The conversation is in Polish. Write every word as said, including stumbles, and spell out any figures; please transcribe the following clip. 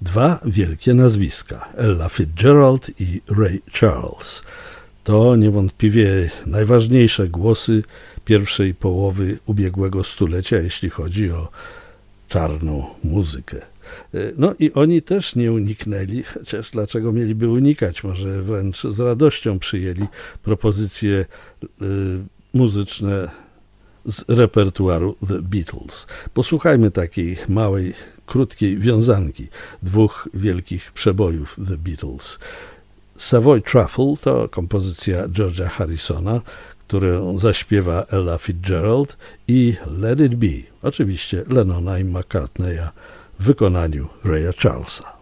dwa wielkie nazwiska, Ella Fitzgerald i Ray Charles. To niewątpliwie najważniejsze głosy pierwszej połowy ubiegłego stulecia, jeśli chodzi o czarną muzykę. No i oni też nie uniknęli, chociaż dlaczego mieliby unikać? Może wręcz z radością przyjęli propozycje y, muzyczne z repertuaru The Beatles. Posłuchajmy takiej małej, krótkiej wiązanki dwóch wielkich przebojów The Beatles. Savoy Truffle to kompozycja George'a Harrisona, którą zaśpiewa Ella Fitzgerald, i Let It Be, oczywiście Lennona i McCartneya w wykonaniu Raya Charlesa.